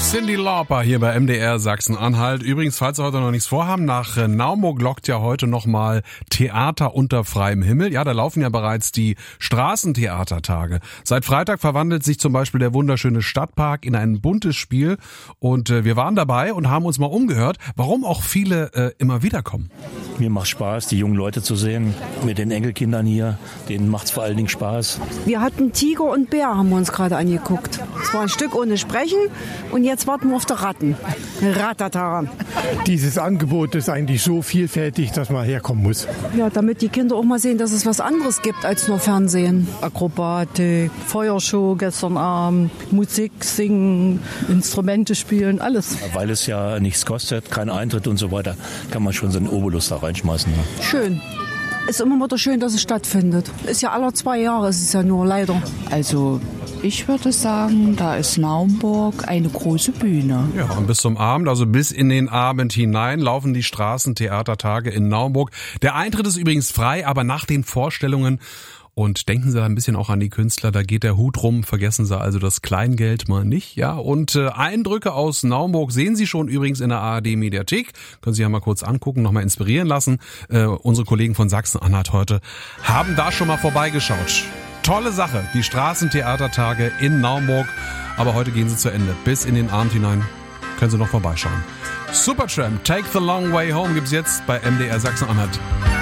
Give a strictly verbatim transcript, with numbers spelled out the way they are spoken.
Cyndi Lauper hier bei M D R Sachsen-Anhalt. Übrigens, falls Sie heute noch nichts vorhaben, nach Naumburg lockt ja heute nochmal Theater unter freiem Himmel. Ja, da laufen ja bereits die Straßentheatertage. Seit Freitag verwandelt sich zum Beispiel der wunderschöne Stadtpark in ein buntes Spiel. Und äh, wir waren dabei und haben uns mal umgehört, warum auch viele äh, immer wieder kommen. Mir macht Spaß, die jungen Leute zu sehen. Mit den Enkelkindern hier, denen macht es vor allen Dingen Spaß. Wir hatten Tiger und Bär, haben wir uns gerade angeguckt. Es war ein Stück ohne Sprechen und jetzt warten wir auf die Ratten. Ratata. Dieses Angebot ist eigentlich so vielfältig, dass man herkommen muss. Ja, damit die Kinder auch mal sehen, dass es was anderes gibt als nur Fernsehen. Akrobatik, Feuershow gestern Abend, Musik singen, Instrumente spielen, alles. Weil es ja nichts kostet, kein Eintritt und so weiter, kann man schon so einen Obolus da reinschmeißen. Schön. Ist immer wieder schön, dass es stattfindet. Ist ja alle zwei Jahre, ist es ja nur, leider. Also ich würde sagen, da ist Naumburg eine große Bühne. Ja, und bis zum Abend, also bis in den Abend hinein, laufen die Straßentheatertage in Naumburg. Der Eintritt ist übrigens frei, aber nach den Vorstellungen. Und denken Sie da ein bisschen auch an die Künstler, da geht der Hut rum, vergessen Sie also das Kleingeld mal nicht, ja. Und äh, Eindrücke aus Naumburg sehen Sie schon übrigens in der A R D-Mediathek, können Sie ja mal kurz angucken, nochmal inspirieren lassen. Äh, unsere Kollegen von Sachsen-Anhalt heute haben da schon mal vorbeigeschaut. Tolle Sache, die Straßentheatertage in Naumburg, aber heute gehen sie zu Ende. Bis in den Abend hinein können Sie noch vorbeischauen. Supertramp, Take the Long Way Home gibt's jetzt bei M D R Sachsen-Anhalt.